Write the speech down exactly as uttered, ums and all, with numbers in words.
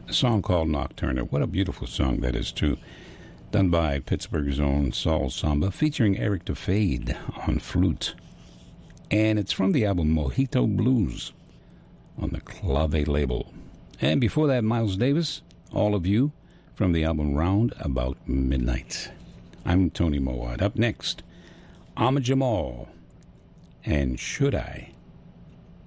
A song called Nocturne. What a beautiful song that is, too. Done by Pittsburgh's own Saul Samba, featuring Eric DeFade on flute. And it's from the album Mojito Blues on the Clave label. And before that, Miles Davis, All of You, from the album Round About Midnight. I'm Tony Mowat. Up next, Ahmad Jamal and Should I?